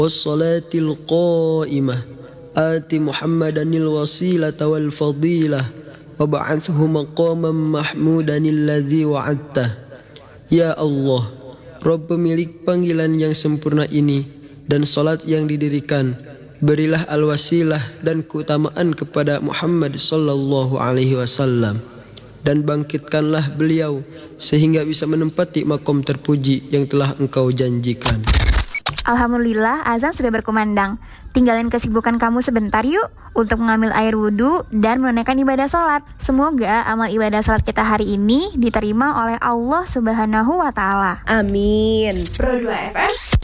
Wassalatil qa'imah ati Muhammadanil wasilata wal fadilah wab'athhu maqaman mahmudanil ladzi wa'adtah. Ya Allah, Rabb pemilik panggilan yang sempurna ini dan salat yang didirikan, berilah al-wasilah dan keutamaan kepada Muhammad sallallahu alaihi wasallam dan bangkitkanlah beliau sehingga bisa menempati makom terpuji yang telah Engkau janjikan. Alhamdulillah, azan sudah berkumandang. Tinggalin kesibukan kamu sebentar yuk untuk mengambil air wudhu dan menunaikan ibadah sholat. Semoga amal ibadah sholat kita hari ini diterima oleh Allah Subhanahu wa Ta'ala. Amin. Pro 2 FM